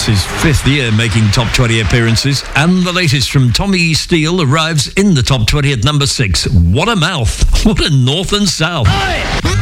his 5th year making top 20 appearances, and the latest from Tommy Steele arrives in the top 20 at number 6. What a mouth. What a north and south. Oi!